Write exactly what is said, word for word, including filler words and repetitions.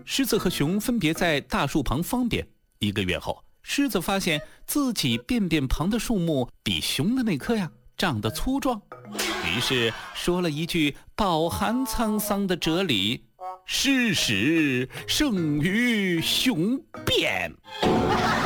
狮子和熊分别在大树旁方便。一个月后，狮子发现自己便便旁的树木比熊的那棵呀长得粗壮，于是说了一句饱含沧桑的哲理：事实胜于雄辩。